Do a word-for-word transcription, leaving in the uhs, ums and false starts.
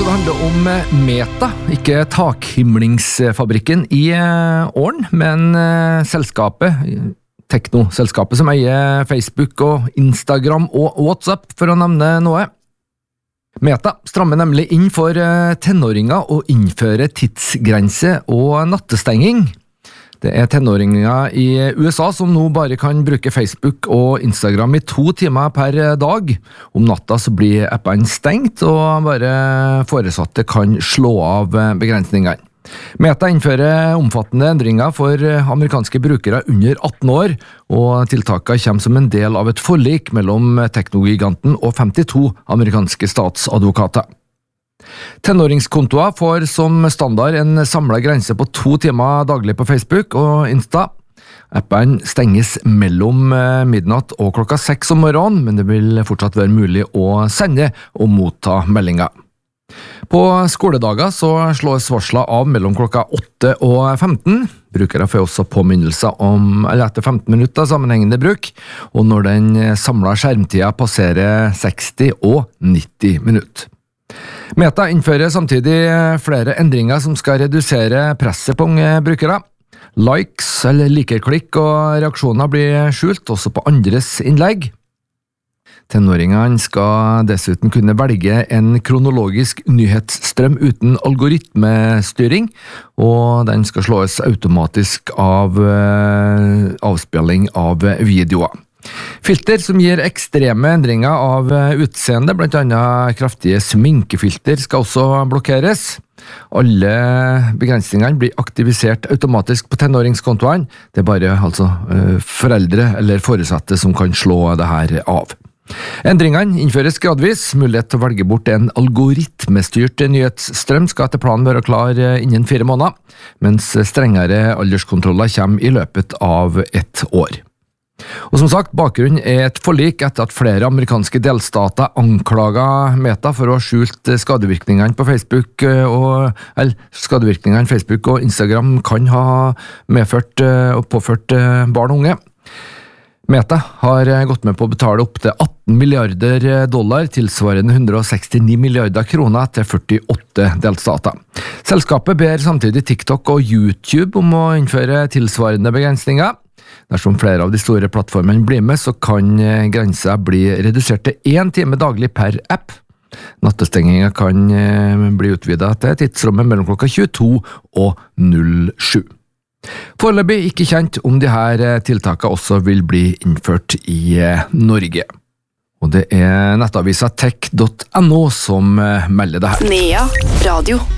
skal det handle om Meta, ikke takhimlingsfabrikken i Åren, men selskapet, teknoselskapet som eier Facebook og Instagram og WhatsApp, for å nevne noe. Meta strammer nemlig inn for tenåringer å innføre tidsgrense og nattestenging. Det er tenåringer i U S A som nå bare kan bruke Facebook og Instagram i to timer per dag. Om natta så blir appene stengt, og bare foresatte kan slå av begrensningene. Meta innfører omfattende endringer for amerikanske brukere under atten år, og tiltakene kommer som en del av et forlik mellom teknogiganten og femtito amerikanske statsadvokater. Tenåringskontoer får som standard en samlet grense på to timer daglig på Facebook og Insta. Appen stenges mellom midnatt og klokka seks om morgenen, men det vil fortsatt være mulig å sende og motta meldinger. På skoledager så slås varsler av mellom klokka åtte og femten. Brukere får også påminnelser om eller etter femten minutter sammenhengende bruk, og når den samlede skjermtida passerer seksti og nitti minutter. Meta innfører samtidig flere endringer som skal redusere presset på unge brukere. Likes eller likerklikk og reaksjoner blir skjult også på andres innlegg. Tenåringene skal dessuten kunne velge en kronologisk nyhetsstrøm uten algoritmestyring, og den skal slås automatisk av avspilling av videoer. Filter som gir ekstreme endringer av utseende, blant annet kraftige sminkefilter, skal også blokkeres. Alle begrensningene blir aktivisert automatisk på tenåringskontoene. Det er bare altså foreldre eller foresatte som kan slå det her av. Endringene innføres gradvis. Mulighet til å velge bort en algoritmestyrt nyhetsstrøm skal etter planen være klar innen fire måneder, mens strengere alderskontroller kommer i løpet av ett år. Og som sagt, bakgrunnen er et forlik etter at flere amerikanske delstater anklaget Meta for å ha skjult skadevirkningene på Facebook og, eller, skadevirkningene Facebook og Instagram kan ha medført og påført barn og unge. Meta har gått med på å betale opp til atten milliarder dollar, tilsvarende one hundred sixty-nine milliarder kroner til førtiåtte delstater. Selskapet ber samtidig TikTok og YouTube om å innføre tilsvarende begrensninger. Dersom flere av de store plattformene blir med, så kan grensa bli redusert til én time daglig per app. Nattestengingen kan bli utvidet til tidsrommet mellom klokka tjueto og null sju. Foreløpig ikke kjent om de her tiltakene også vil bli innført i Norge. Og det er nettavisa tech punktum no som melder det her. Nea Radio.